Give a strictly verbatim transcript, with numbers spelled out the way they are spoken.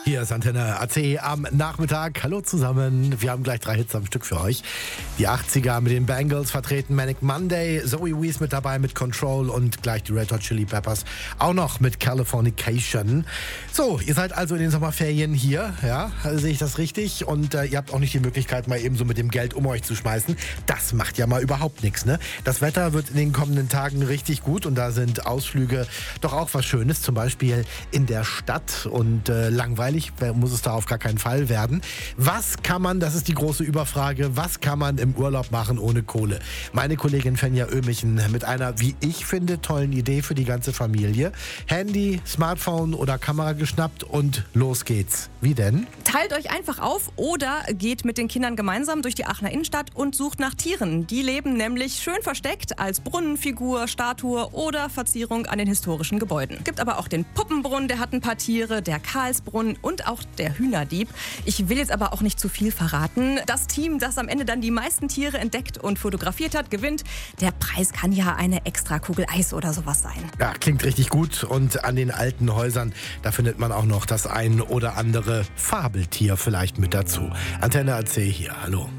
Hier ist Antenne A C am Nachmittag. Hallo zusammen. Wir haben gleich drei Hits am Stück für euch. Die achtziger mit den Bangles vertreten, Manic Monday, Zoe Wees mit dabei mit Control und gleich die Red Hot Chili Peppers auch noch mit Californication. So, ihr seid also in den Sommerferien hier, ja, also sehe ich das richtig? Und äh, ihr habt auch nicht die Möglichkeit, mal eben so mit dem Geld um euch zu schmeißen. Das macht ja mal überhaupt nichts, ne? Das Wetter wird in den kommenden Tagen richtig gut und da sind Ausflüge doch auch was Schönes, zum Beispiel in der Stadt und äh, langweilig muss es da auf gar keinen Fall werden. Was kann man, das ist die große Überfrage, was kann man im Urlaub machen ohne Kohle? Meine Kollegin Fenja Ömichen mit einer, wie ich finde, tollen Idee für die ganze Familie. Handy, Smartphone oder Kamera geschnappt und los geht's. Wie denn? Teilt euch einfach auf oder geht mit den Kindern gemeinsam durch die Aachener Innenstadt und sucht nach Tieren. Die leben nämlich schön versteckt als Brunnenfigur, Statue oder Verzierung an den historischen Gebäuden. Gibt aber auch den Puppenbrunnen, der hat ein paar Tiere, der Karlsbrunnen und auch der Hühnerdieb. Ich will jetzt aber auch nicht zu viel verraten. Das Team, das am Ende dann die meisten Tiere entdeckt und fotografiert hat, gewinnt. Der Preis kann ja eine Extrakugel Eis oder sowas sein. Ja, klingt richtig gut. Und an den alten Häusern, da findet man auch noch das ein oder andere Fabeltier vielleicht mit dazu. Antenne A C hier, hallo.